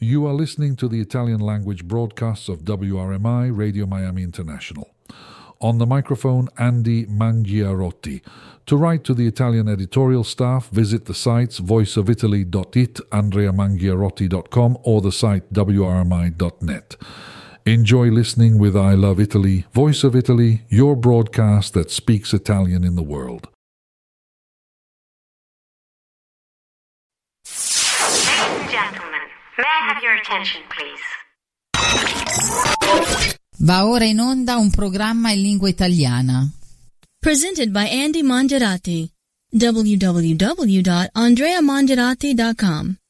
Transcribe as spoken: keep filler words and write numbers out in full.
You are listening to the Italian language broadcasts of W R M I, Radio Miami International. On the microphone, Andy Mangiarotti. To write to the Italian editorial staff, visit the sites voice of italy dot it, andrea mangiarotti dot com, or the site w r m i dot net. Enjoy listening with I Love Italy, Voice of Italy, your broadcast that speaks Italian in the world. Ladies and gentlemen, may I have your attention, please? Va ora in onda un programma in lingua italiana. Presented by Andy Mangiarotti. w w w dot andrea mangiarotti dot com